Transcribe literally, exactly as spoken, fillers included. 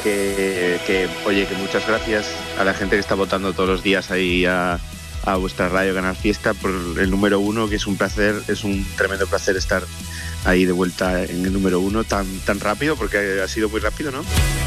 que, que, oye, que muchas gracias a la gente que está votando todos los días ahí a, a vuestra radio Canal Fiesta por el número uno, que es un placer, es un tremendo placer estar ahí de vuelta en el número uno tan, tan rápido, porque ha sido muy rápido, ¿no?